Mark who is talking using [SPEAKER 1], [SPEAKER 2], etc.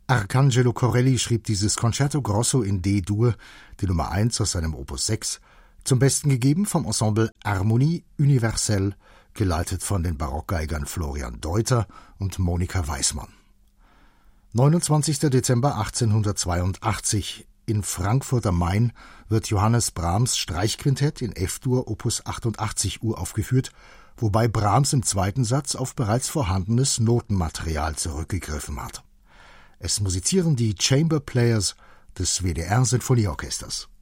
[SPEAKER 1] Arcangelo Corelli schrieb dieses Concerto Grosso in D-Dur, die Nummer 1 aus seinem Opus 6, zum Besten gegeben vom Ensemble Harmonie Universelle, geleitet von den Barockgeigern Florian Deuter und Monika Weismann. 29. Dezember 1882. In Frankfurt am Main wird Johannes Brahms Streichquintett in F-Dur Opus 88 uraufgeführt, wobei Brahms im zweiten Satz auf bereits vorhandenes Notenmaterial zurückgegriffen hat. Es musizieren die Chamber Players des WDR Sinfonieorchesters.